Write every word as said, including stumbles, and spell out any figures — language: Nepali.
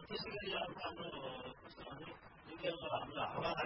त्यसै गरी अर्को हाम्रो कस्तो भने जुन चाहिँ अब हाम्रो हावा